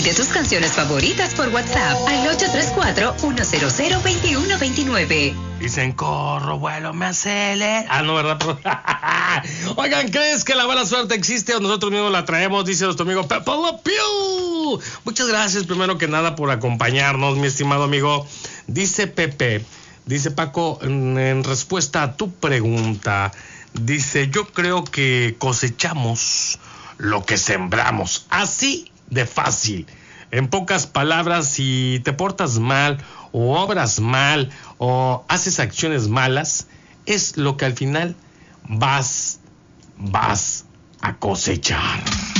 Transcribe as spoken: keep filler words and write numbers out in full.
Pide tus canciones favoritas por WhatsApp al ocho tres cuatro, uno cero cero, dos uno dos nueve. Dicen, corro, vuelo, me acelera. Ah, no, ¿verdad? Oigan, ¿crees que la buena suerte existe o nosotros mismos la traemos? Dice nuestro amigo Pepe Le Pew. Muchas gracias, primero que nada, por acompañarnos, mi estimado amigo. Dice Pepe, dice Paco, en, en respuesta a tu pregunta, dice, yo creo que cosechamos lo que sembramos. Así de fácil. En pocas palabras, si te portas mal o obras mal o haces acciones malas, es lo que al final vas, vas a cosechar.